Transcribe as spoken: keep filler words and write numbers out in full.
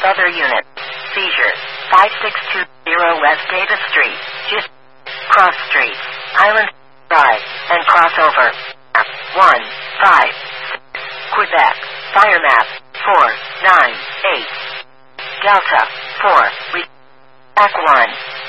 with other units. Seizure. five six two zero West Davis Street. Just cross streets. Island Drive. And crossover. one five Quebec. Fire map. four nine eight Delta. four. Re- Back one.